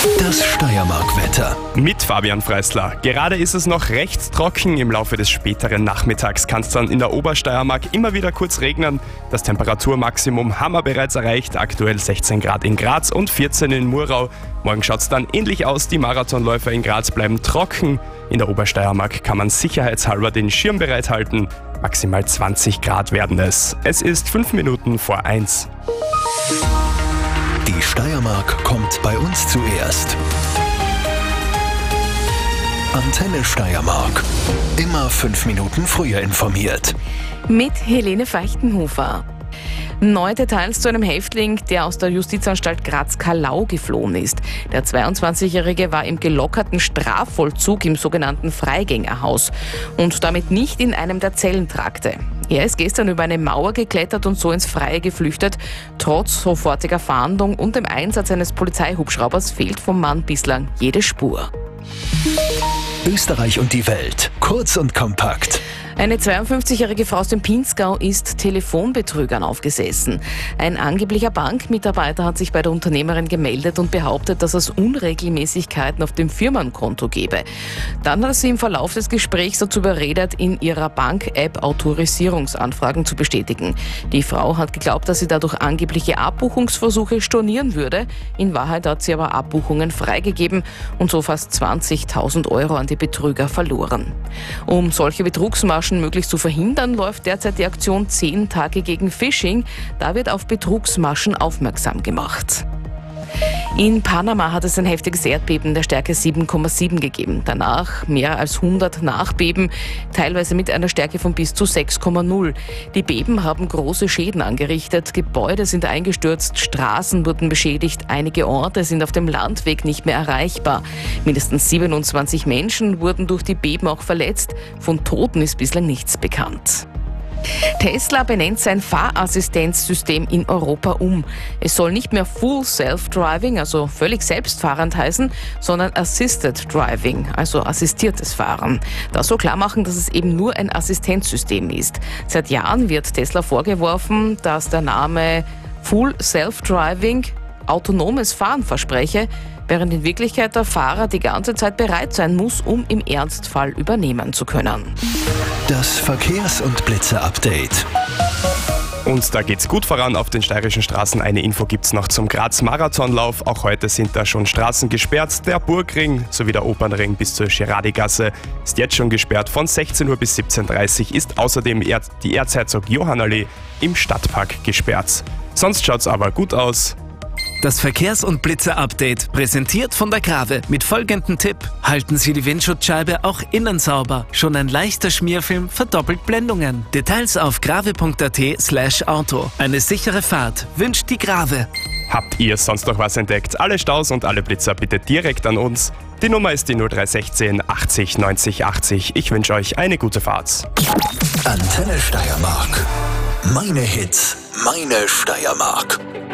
Das Steiermark-Wetter. Mit Fabian Freisler. Gerade ist es noch recht trocken. Im Laufe des späteren Nachmittags kann es dann in der Obersteiermark immer wieder kurz regnen. Das Temperaturmaximum haben wir bereits erreicht. Aktuell 16 Grad in Graz und 14 in Murau. Morgen schaut es dann ähnlich aus. Die Marathonläufer in Graz bleiben trocken. In der Obersteiermark kann man sicherheitshalber den Schirm bereithalten. Maximal 20 Grad werden es. Es ist 5 Minuten vor 1. Die Steiermark kommt bei uns zuerst. Antenne Steiermark. Immer 5 Minuten früher informiert. Mit Helene Feichtenhofer. Neue Details zu einem Häftling, der aus der Justizanstalt Graz-Kallau geflohen ist. Der 22-Jährige war im gelockerten Strafvollzug im sogenannten Freigängerhaus und damit nicht in einem der Zellentrakte. Er ist gestern über eine Mauer geklettert und so ins Freie geflüchtet. Trotz sofortiger Fahndung und dem Einsatz eines Polizeihubschraubers fehlt vom Mann bislang jede Spur. Österreich und die Welt. Kurz und kompakt. Eine 52-jährige Frau aus dem Pinzgau ist Telefonbetrügern aufgesessen. Ein angeblicher Bankmitarbeiter hat sich bei der Unternehmerin gemeldet und behauptet, dass es Unregelmäßigkeiten auf dem Firmenkonto gebe. Dann hat sie im Verlauf des Gesprächs dazu überredet, in ihrer Bank-App Autorisierungsanfragen zu bestätigen. Die Frau hat geglaubt, dass sie dadurch angebliche Abbuchungsversuche stornieren würde. In Wahrheit hat sie aber Abbuchungen freigegeben und so fast 20.000 Euro an die Betrüger verloren. Um solche Betrugsmaschen möglichst zu verhindern, läuft derzeit die Aktion 10 Tage gegen Phishing. Da wird auf Betrugsmaschen aufmerksam gemacht. In Panama hat es ein heftiges Erdbeben der Stärke 7,7 gegeben. Danach mehr als 100 Nachbeben, teilweise mit einer Stärke von bis zu 6,0. Die Beben haben große Schäden angerichtet, Gebäude sind eingestürzt, Straßen wurden beschädigt, einige Orte sind auf dem Landweg nicht mehr erreichbar. Mindestens 27 Menschen wurden durch die Beben auch verletzt. Von Toten ist bislang nichts bekannt. Tesla benennt sein Fahrassistenzsystem in Europa um. Es soll nicht mehr Full Self-Driving, also völlig selbstfahrend heißen, sondern Assisted Driving, also assistiertes Fahren. Das soll klar machen, dass es eben nur ein Assistenzsystem ist. Seit Jahren wird Tesla vorgeworfen, dass der Name Full Self-Driving autonomes Fahren verspreche, während in Wirklichkeit der Fahrer die ganze Zeit bereit sein muss, um im Ernstfall übernehmen zu können. Das Verkehrs- und Blitzer-Update. Und da geht's gut voran auf den steirischen Straßen. Eine Info gibt's noch zum Graz-Marathonlauf. Auch heute sind da schon Straßen gesperrt. Der Burgring sowie der Opernring bis zur Girardigasse ist jetzt schon gesperrt. Von 16 Uhr bis 17.30 Uhr ist außerdem die Erzherzog-Johann-Allee im Stadtpark gesperrt. Sonst schaut's aber gut aus. Das Verkehrs- und Blitzer-Update, präsentiert von der Grave mit folgendem Tipp. Halten Sie die Windschutzscheibe auch innen sauber. Schon ein leichter Schmierfilm verdoppelt Blendungen. Details auf grave.at/auto. Eine sichere Fahrt wünscht die Grave. Habt ihr sonst noch was entdeckt? Alle Staus und alle Blitzer bitte direkt an uns. Die Nummer ist die 0316 80 90 80. Ich wünsche euch eine gute Fahrt. Antenne Steiermark. Meine Hits, meine Steiermark.